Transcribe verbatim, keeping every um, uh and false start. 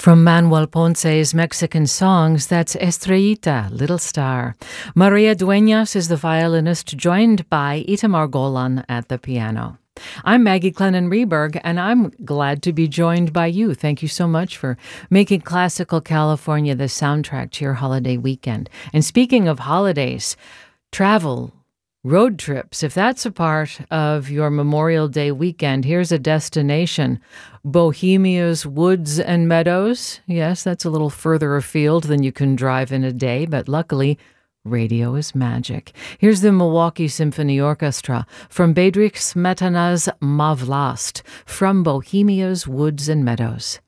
From Manuel Ponce's Mexican songs, that's Estrellita, Little Star. Maria Dueñas is the violinist, joined by Itamar Golan at the piano. I'm Maggie Clennon Rehberg, and I'm glad to be joined by you. Thank you so much for making Classical California the soundtrack to your holiday weekend. And speaking of holidays, travel, road trips, if that's a part of your Memorial Day weekend, here's a destination. Bohemia's Woods and Meadows. Yes, that's a little further afield than you can drive in a day, but luckily, radio is magic. Here's the Milwaukee Symphony Orchestra from Bedřich Smetana's Ma Vlast, from Bohemia's Woods and Meadows.